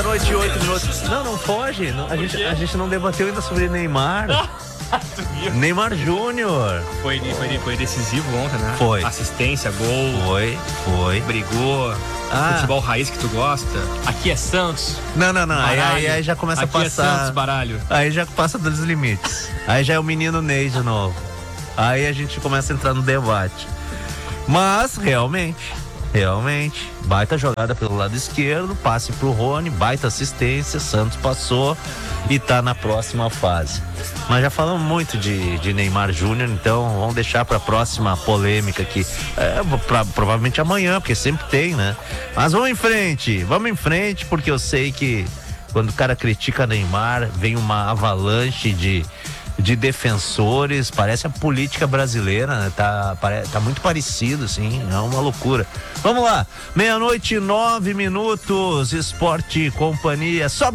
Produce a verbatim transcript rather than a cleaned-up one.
Meia-noite e oito minutos. Não, não foge. Não, a, gente, a gente não debateu ainda sobre Neymar. Neymar Júnior. Foi, foi, foi decisivo ontem, né? Foi. Assistência, gol. Foi, foi. Brigou. Ah. Futebol raiz que tu gosta. Aqui é Santos. Não, não, não. Aí, Baralho. aí, aí já começa Aqui a passar. é Santos, baralho. Aí já passa dos limites. Aí já é o menino Ney de novo. Aí a gente começa a entrar no debate. Mas, realmente, realmente, baita jogada pelo lado esquerdo, passe pro Rony, baita assistência, Santos passou e tá na próxima fase. Mas já falamos muito de, de Neymar Júnior, então vamos deixar pra próxima polêmica aqui. É, pra, provavelmente amanhã, porque sempre tem, né? Mas vamos em frente, vamos em frente, porque eu sei que quando o cara critica Neymar, vem uma avalanche de, de defensores, parece a política brasileira, né? Tá, pare, tá muito parecido, assim, é uma loucura. Vamos lá, meia-noite e nove minutos, Esporte Companhia, só